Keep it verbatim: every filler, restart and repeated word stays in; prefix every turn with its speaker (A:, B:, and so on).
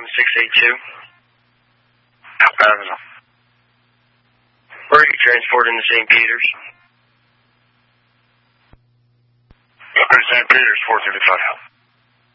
A: six eight two.
B: Um,
A: Where are you transporting to Saint Peter's?
B: Saint Peter's, four thirty-five.